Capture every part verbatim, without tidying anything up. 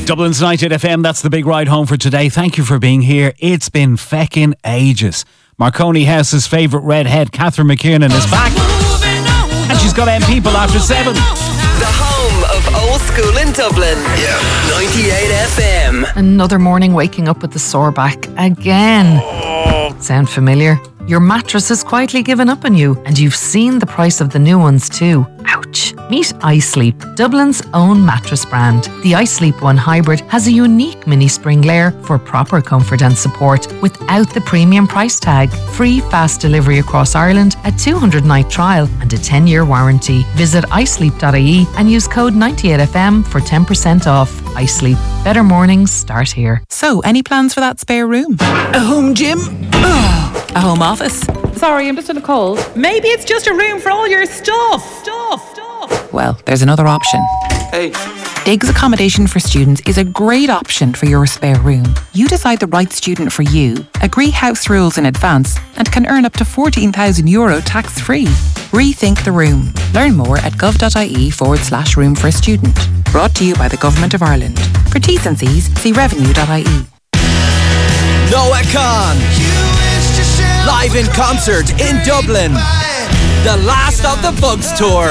Dublin's ninety-eight F M, that's the big ride home for today. Thank you for being here. It's been feckin' ages. Marconi House's favourite redhead, Catherine McKiernan, is back. And she's got M People after seven. The home of old school in Dublin. Yeah, ninety-eight F M. Another morning waking up with the sore back again. Oh. Sound familiar? Your mattress has quietly given up on you, and you've seen the price of the new ones too. Ouch. Meet iSleep, Dublin's own mattress brand. The iSleep One Hybrid has a unique mini spring layer for proper comfort and support without the premium price tag. Free fast delivery across Ireland, a two hundred night trial and a ten year warranty. Visit isleep dot I E and use code ninety-eight F M for ten percent off. iSleep. Better mornings start here. So, any plans for that spare room? A home gym? A home office? Sorry, I'm just in a cold. Maybe it's just a room for all your stuff. Stuff, stuff. Well, there's another option. Hey. Diggs Accommodation for Students is a great option for your spare room. You decide the right student for you, agree house rules in advance, and can earn up to fourteen thousand euro tax-free. Rethink the room. Learn more at gov.ie forward slash room for a student. Brought to you by the Government of Ireland. For T's and C's, see revenue dot I E. Noah Kahan, live in concert in Dublin. The last of the Bugs tour.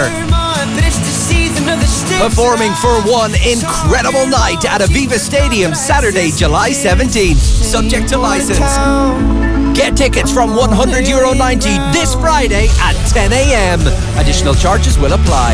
Performing for one incredible night at Aviva Stadium Saturday, July seventeenth. Subject to license. Get tickets from one hundred euro ninety this Friday at ten a.m. Additional charges will apply.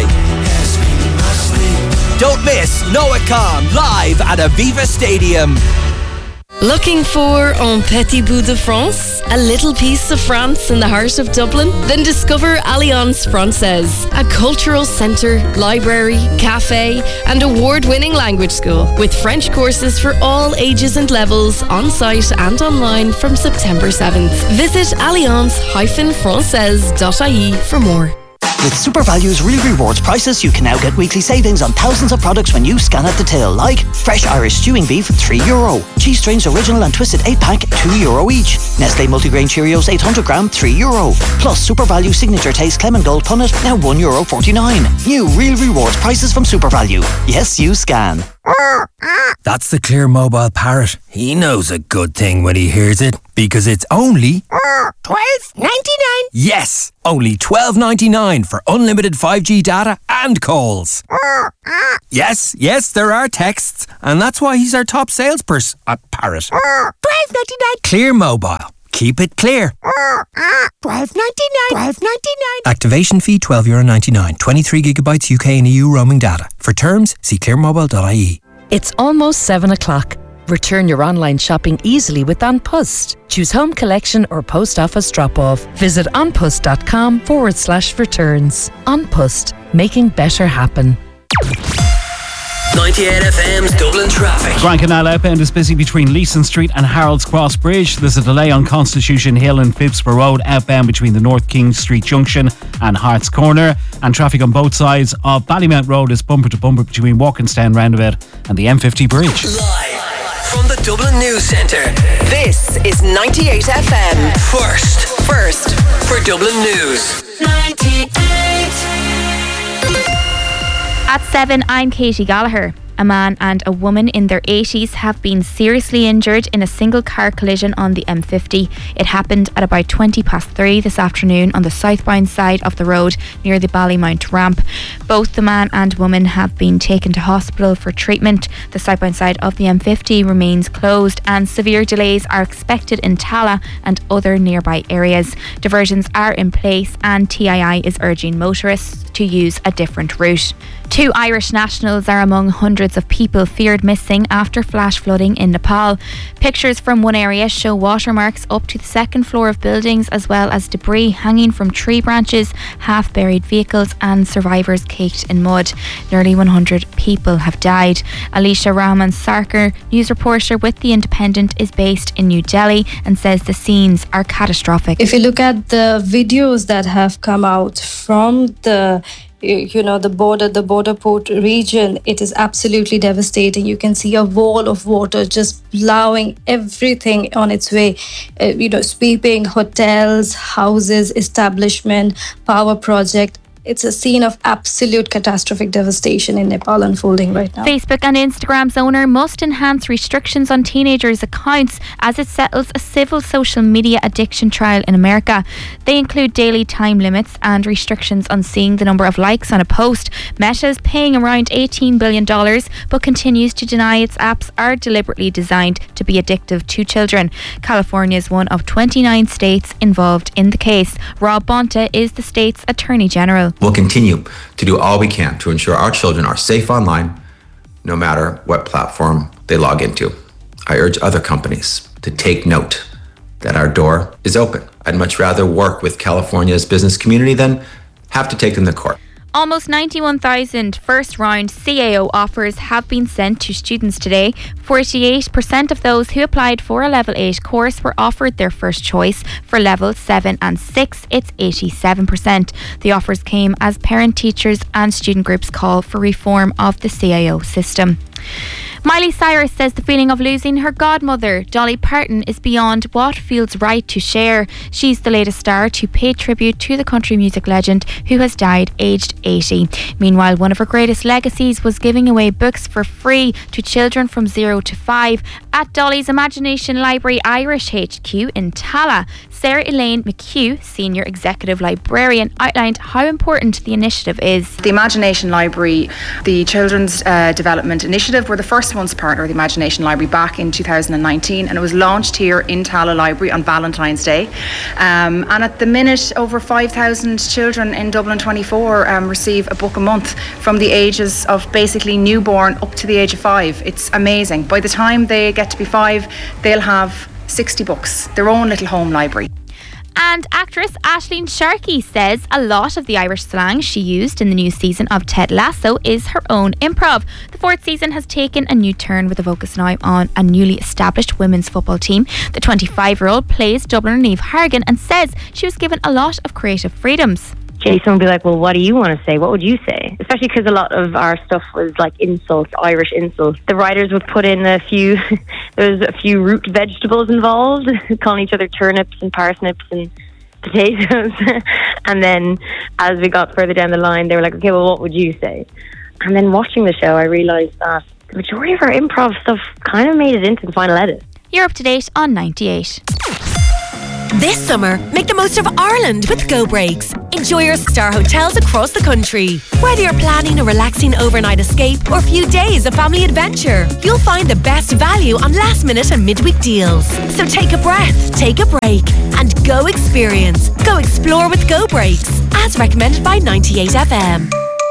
Don't miss Noah Kahan live at Aviva Stadium. Looking for Un Petit Bout de France? A little piece of France in the heart of Dublin? Then discover Alliance Française, a cultural centre, library, cafe and award-winning language school with French courses for all ages and levels on site and online from September seventh. Visit alliance dash francaise dot I E for more. With SuperValue's Real Rewards prices, you can now get weekly savings on thousands of products when you scan at the till, like fresh Irish stewing beef, three euro. Cheese Strings Original and Twisted eight pack, two euro each. Nestle Multigrain Cheerios eight hundred gram, three euro. Plus SuperValue Signature Taste Clement Gold Punnet, now one euro forty-nine. New Real Rewards prices from SuperValue. Yes, you scan. That's the Clear Mobile Parrot. He knows a good thing when he hears it, because it's only twelve ninety-nine. Yes, only twelve ninety-nine for unlimited five G data and calls. Yes, yes, there are texts, and that's why he's our top salesperson at Parrot. twelve ninety-nine. Clear Mobile. Keep it clear. twelve ninety-nine. twelve ninety-nine. Activation fee twelve euro ninety-nine. twenty-three gigabytes U K and E U roaming data. For terms, see clear mobile dot I E. It's almost seven o'clock. Return your online shopping easily with An Post. Choose home collection or post office drop-off. Visit onpost.com forward slash returns. An Post, making better happen. ninety-eight F M's Dublin traffic. Grand Canal outbound is busy between Leeson Street and Harold's Cross Bridge. There's a delay on Constitution Hill and Phibsborough Road outbound between the North King Street Junction and Hart's Corner. And traffic on both sides of Ballymount Road is bumper to bumper between Walkinstown Roundabout and the M fifty Bridge. Live from the Dublin News Centre, this is ninety-eight F M. First, first for Dublin News. ninety-eight. At seven, I'm Katie Gallagher. A man and a woman in their eighties have been seriously injured in a single car collision on the M fifty. It happened at about twenty past three this afternoon on the southbound side of the road near the Ballymount ramp. Both the man and woman have been taken to hospital for treatment. The southbound side of the M fifty remains closed and severe delays are expected in Tala and other nearby areas. Diversions are in place and T I I is urging motorists to use a different route. Two Irish nationals are among hundreds of people feared missing after flash flooding in Nepal. Pictures from one area show watermarks up to the second floor of buildings, as well as debris hanging from tree branches, half-buried vehicles and survivors caked in mud. Nearly one hundred people have died. Alicia Rahman Sarkar, news reporter with The Independent, is based in New Delhi and says the scenes are catastrophic. If you look at the videos that have come out from the you know the border the border port region, it is absolutely devastating. You can see a wall of water just plowing everything on its way, uh, you know sweeping hotels, houses, establishment, power project, It's a scene of absolute catastrophic devastation in Nepal unfolding right now. Facebook and Instagram's owner must enhance restrictions on teenagers' accounts as it settles a civil social media addiction trial in America. They include daily time limits and restrictions on seeing the number of likes on a post. Meta is paying around eighteen billion dollars but continues to deny its apps are deliberately designed to be addictive to children. California is one of twenty-nine states involved in the case. Rob Bonta is the state's Attorney General. We'll continue to do all we can to ensure our children are safe online, no matter what platform they log into. I urge other companies to take note that our door is open. I'd much rather work with California's business community than have to take them to court. Almost ninety-one thousand first round C A O offers have been sent to students today. forty-eight percent of those who applied for a level eight course were offered their first choice. For level seven and six, it's eighty-seven percent. The offers came as parent, teachers and student groups call for reform of the C A O system. Miley Cyrus says the feeling of losing her godmother, Dolly Parton, is beyond what feels right to share. She's the latest star to pay tribute to the country music legend who has died aged eighty. Meanwhile, one of her greatest legacies was giving away books for free to children from zero to five at Dolly's Imagination Library Irish H Q in Tala. Sarah Elaine McHugh, Senior Executive Librarian, outlined how important the initiative is. The Imagination Library, the Children's uh, Development Initiative, were the first ones to partner with the Imagination Library back in two thousand nineteen, and it was launched here in Tala Library on Valentine's Day. Um, and at the minute, over five thousand children in Dublin twenty-four um, receive a book a month from the ages of basically newborn up to the age of five. It's amazing. By the time they get to be five, they'll have sixty books, their own little home library. And actress Aisling Sharkey says a lot of the Irish slang she used in the new season of Ted Lasso is her own improv. The fourth season has taken a new turn with a focus now on a newly established women's football team. The twenty-five-year-old plays Dubliner Niamh Hargan and says she was given a lot of creative freedoms. Jason would be like, well, what do you want to say? What would you say? Especially because a lot of our stuff was like insults, Irish insults. The writers would put in a few, there was a few root vegetables involved, calling each other turnips and parsnips and potatoes. And then as we got further down the line, they were like, okay, well, what would you say? And then watching the show, I realised that the majority of our improv stuff kind of made it into the final edit. You're up to date on ninety-eight. This summer, make the most of Ireland with Go Breaks. Enjoy your star hotels across the country. Whether you're planning a relaxing overnight escape or a few days of family adventure, you'll find the best value on last minute and midweek deals. So take a breath, take a break, and go experience. Go explore with Go Breaks, as recommended by ninety-eight F M.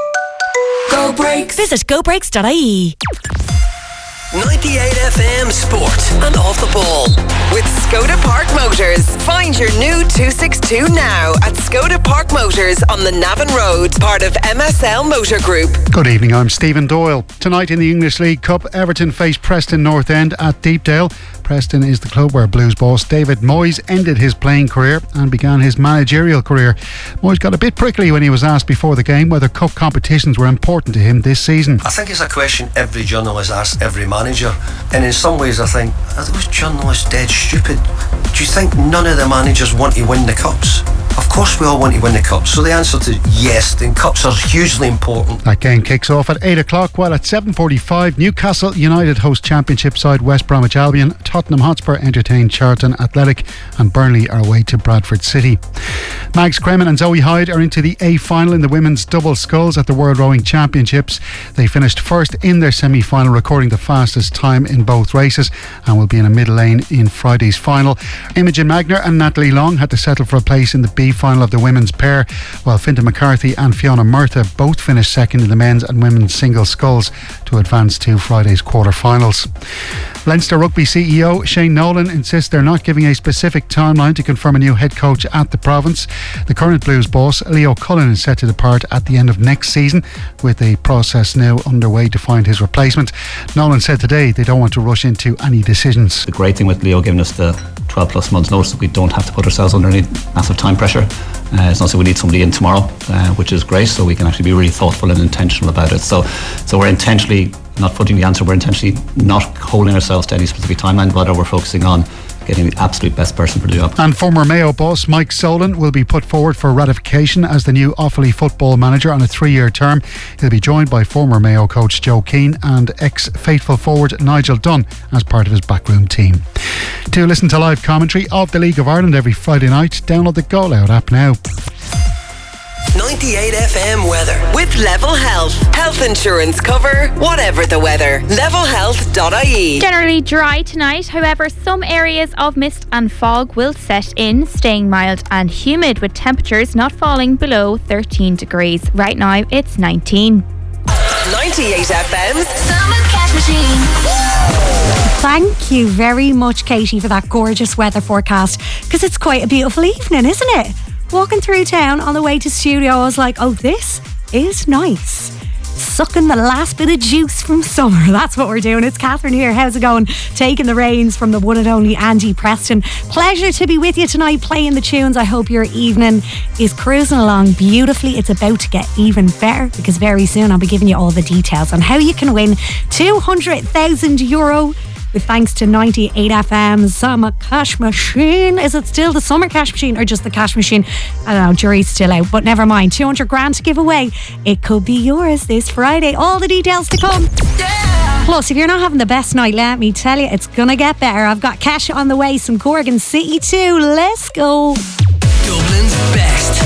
Go Breaks. Visit go breaks dot I E. ninety-eight F M Sport and Off the Ball with Skoda Park Motors. Find your new two sixty-two now at Skoda Park Motors on the Navan Road, part of M S L Motor Group. Good evening, I'm Stephen Doyle. Tonight in the English League Cup, Everton face Preston North End at Deepdale. Preston is the club where Blues boss David Moyes ended his playing career and began his managerial career. Moyes got a bit prickly when he was asked before the game whether cup competitions were important to him this season. I think it's a question every journalist asks every manager, and in some ways I think, are those journalists dead stupid? Do you think none of the managers want to win the cups? Of course we all want to win the cups. So the answer to yes, the cups are hugely important. That game kicks off at eight o'clock, while at seven forty-five Newcastle United host Championship side West Bromwich Albion. Tottenham Hotspur entertain Charlton Athletic, and Burnley are away to Bradford City. Mags Kremen and Zoe Hyde are into the A final in the women's double sculls at the World Rowing Championships. They finished first in their semi-final, recording the fastest time in both races, and will be in a middle lane in Friday's final. Imogen Magner and Natalie Long had to settle for a place in the B final of the women's pair, while Fintan McCarthy and Fiona Murtha both finished second in the men's and women's single sculls to advance to Friday's quarter-finals. Leinster Rugby C E O Shane Nolan insists they're not giving a specific timeline to confirm a new head coach at the province. The current Blues boss, Leo Cullen, is set to depart at the end of next season, with a process now underway to find his replacement. Nolan said today they don't want to rush into any decisions. The great thing with Leo giving us the twelve plus months notice. We don't have to put ourselves under any massive time pressure. Uh, it's not so we need somebody in tomorrow, uh, which is great, so we can actually be really thoughtful and intentional about it. So, so we're intentionally not fudging the answer, we're intentionally not holding ourselves to any specific timeline, but we're focusing on getting the absolute best person for the job. And former Mayo boss Mike Solan will be put forward for ratification as the new Offaly football manager on a three-year term. He'll be joined by former Mayo coach Joe Keane and ex-faithful forward Nigel Dunn as part of his backroom team. To listen to live commentary of the League of Ireland every Friday night, download the Go Loud app now. ninety-eight F M weather with Level Health. Health insurance cover, whatever the weather. level health dot I E. Generally dry tonight, however, some areas of mist and fog will set in, staying mild and humid with temperatures not falling below thirteen degrees. Right now, it's nineteen. ninety-eight F M's Summer Cash Machine. Thank you very much, Katie, for that gorgeous weather forecast, because it's quite a beautiful evening, isn't it? Walking through town on the way to studio, I was like, oh, this is nice. Sucking the last bit of juice from summer. That's what we're doing. It's Catherine here. How's it going? Taking the reins from the one and only Andy Preston. Pleasure to be with you tonight, playing the tunes. I hope your evening is cruising along beautifully. It's about to get even better, because very soon I'll be giving you all the details on how you can win two hundred thousand euro with thanks to ninety-eight F M's Summer Cash Machine. Is it still the Summer Cash Machine or just the Cash Machine? I don't know, jury's still out, but never mind. two hundred grand to give away. It could be yours this Friday. All the details to come. Yeah. Plus, if you're not having the best night, let me tell you, it's gonna get better. I've got cash on the way, some Gorgon City too. Let's go. Dublin's best